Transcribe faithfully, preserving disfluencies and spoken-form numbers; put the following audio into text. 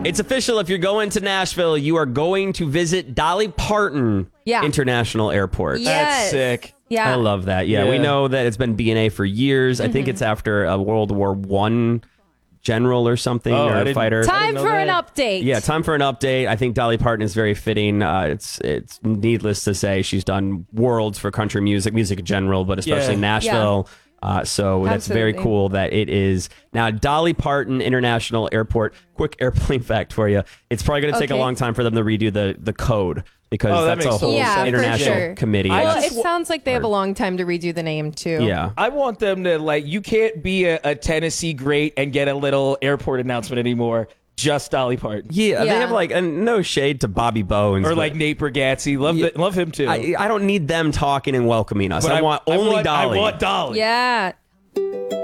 It's official. If you're going to Nashville, you are going to visit Dolly Parton Yeah. International Airport. Yes. That's sick. Yeah. I love that. Yeah, Yeah. we know that it's been B and A for years. I think it's after a World War One general or something, Oh, I or didn't- fighter. Time know for an that. update. Yeah, time for an update. I think Dolly Parton is very fitting. Uh, it's it's needless to say she's done worlds for country music, music in general, but especially Yeah. Nashville. Uh, so that's very Absolutely. cool that it is now Dolly Parton International Airport. Quick airplane fact for you: it's probably going to take a Okay. long time for them to redo the the code because Oh, that that's a makes whole total Yeah, for international sure. committee. I Well, just it wa- sounds like they have a long time to redo the name, too. yeah. I want them to, like, you can't be a, a Tennessee great and get a little airport announcement anymore. Just Dolly Parton. Yeah, they Yeah. have like, and no shade to Bobby Bones. Or but like Nate Bargatze. Love, the, love him too. I, I don't need them talking and welcoming us. But I, want only want, Dolly. I want Dolly. Yeah.